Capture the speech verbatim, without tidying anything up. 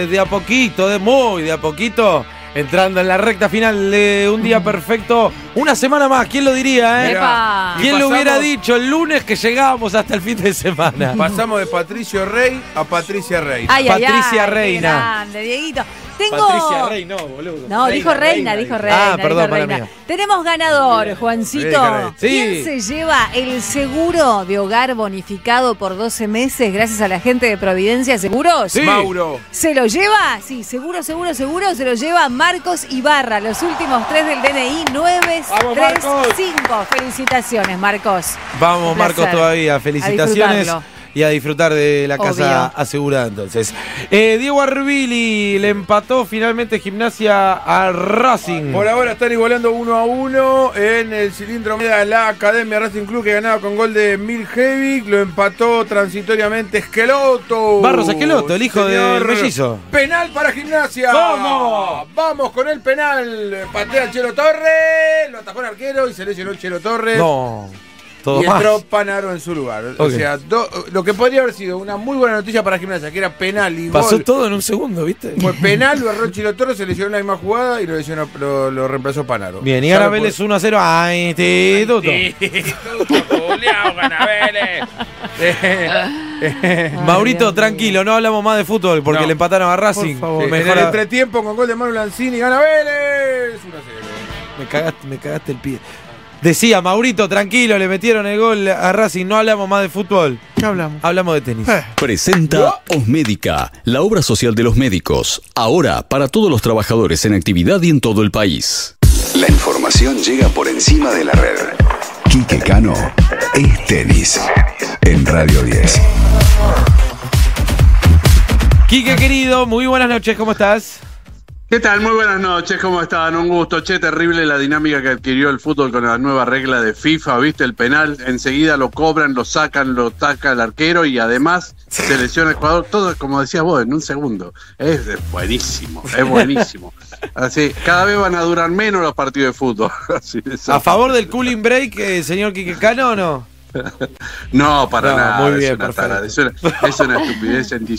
De a poquito, de muy de a poquito, entrando en la recta final de un día perfecto. Una semana más, ¿quién lo diría, eh? Epa. ¿Quién Y lo pasamos- hubiera dicho el lunes que llegábamos hasta el fin de semana? Pasamos de Patricio Rey a Patricia Rey. Ay, ay, Patricia ay, qué Reina. grande, Dieguito. Tengo... Patricia Rey, no, boludo. No, dijo reina, dijo reina. Ah, perdón, dijo mala reina. mía. Tenemos ganador, Juancito. Sí. ¿Quién se lleva el seguro de hogar bonificado por doce meses gracias a la gente de Providencia Seguros? Sí. Mauro. ¿Se lo lleva? Sí, seguro, seguro, seguro. Se lo lleva Marcos Ibarra. Los últimos tres del D N I, nueve Vamos, tres Marcos. cinco. Felicitaciones, Marcos. Vamos, Un Marcos, placer. todavía. A Felicitaciones. disfrutarlo. Y a disfrutar de la casa Obvio. asegurada, entonces. Eh, Diego Arbili le empató finalmente Gimnasia a Racing. Por ahora están igualando uno a uno en el cilindro media de la Academia Racing Club, que ganaba con gol de Miljevic. Lo empató transitoriamente Esqueloto. Barros Esqueloto, el hijo Señor. del mellizo. Penal para Gimnasia. ¡Vamos! Vamos con el penal. Patea Chelo Torres. Lo atajó el arquero y se lesionó Chelo Torres. No, todo Y más. entró Panaro en su lugar. O Ok. sea, do- lo que podría haber sido una muy buena noticia para Gimnasia, que era penal y Pasó gol. todo en un segundo, ¿viste? Fue penal, lo agarró Chilo Torres, se lesionó en la misma jugada y lo, lesionó, lo, lo reemplazó Panaro. Bien, y Ya gana lo Vélez puedo- uno a cero a Instituto. Julián, gana Vélez. Ay, Maurito, Dios tranquilo, no hablamos más de fútbol porque No. le empataron a Racing. Por favor. En Mejor el a- entretiempo con gol de Manu Lanzini, gana Vélez. uno a cero. me, cagaste, me cagaste el pie. Decía, Maurito, tranquilo, le metieron el gol a Racing, no hablamos más de fútbol. ¿Qué hablamos? Hablamos de tenis. Presenta Osmédica, la obra social de los médicos. Ahora para todos los trabajadores en actividad y en todo el país. La información llega por encima de la red. Quique Cano es tenis en Radio diez. Quique, querido, muy buenas noches, ¿cómo estás? ¿Qué tal? Muy buenas noches, ¿cómo están? Un gusto. Che, terrible la dinámica que adquirió el fútbol con la nueva regla de FIFA, ¿viste? El penal, enseguida lo cobran, lo sacan, lo taca el arquero y además se lesiona el jugador. Todo, como decías vos, en un segundo. Es, es buenísimo, es buenísimo. Así, cada vez van a durar menos los partidos de fútbol. Así, ¿A favor del cooling break, eh, señor Quique Cano, o no? No, para No, nada. muy bien, es, una perfecto. tarada, es, una, es una estupidez en